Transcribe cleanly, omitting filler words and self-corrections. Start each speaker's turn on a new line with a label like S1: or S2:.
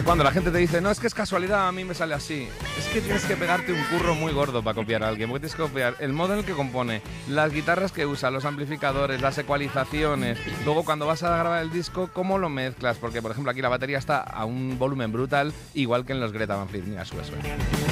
S1: Cuando la gente te dice, no, es que es casualidad, a mí me sale así. Es que tienes que pegarte un curro muy gordo para copiar a alguien, porque tienes que copiar el modo en el que compone, las guitarras que usa, los amplificadores, las ecualizaciones. Luego, cuando vas a grabar el disco, ¿cómo lo mezclas? Porque, por ejemplo, aquí la batería está a un volumen brutal, igual que en los Greta Van Fleet. Mira, sube.